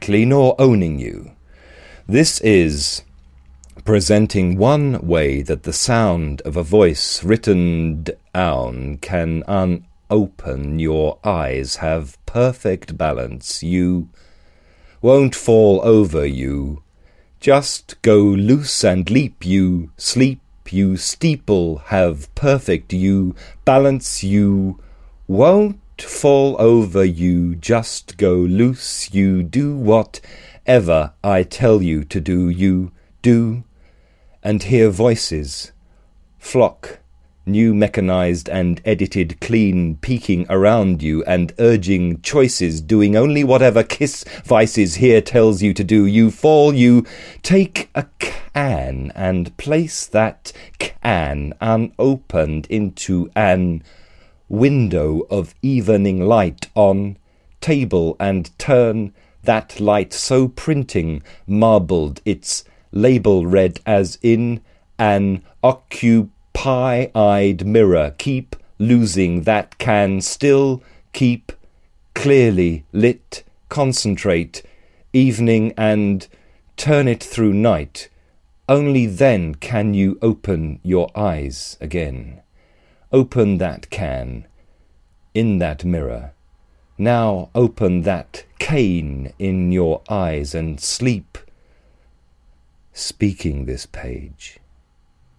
directly nor owning you. This is presenting one way that the sound of a voice written down can unopen your eyes, have perfect balance. You won't fall over, you just go loose and leap, you sleep, you steeple, have perfect, you balance, you won't fall over, you just go loose, you do whatever I tell you to do, you do, and hear voices, flock, new mechanized and edited clean, peeking around you and urging choices, doing only whatever kiss vices here tells you to do. You fall, you take a can and place that can unopened into an window of evening light on table and turn that light so printing marbled its label read as in an occupy-eyed mirror. Keep losing that can still keep clearly lit, concentrate evening and turn it through night. Only then can you open your eyes again. Open that can in that mirror. Now open that cane in your eyes and sleep. Speaking this page.